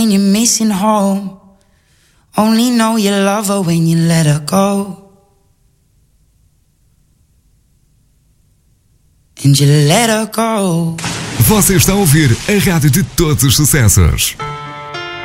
And you're missing home. Only know you love her when you let her go. And you let her go. Você está a ouvir a rádio de todos os sucessos.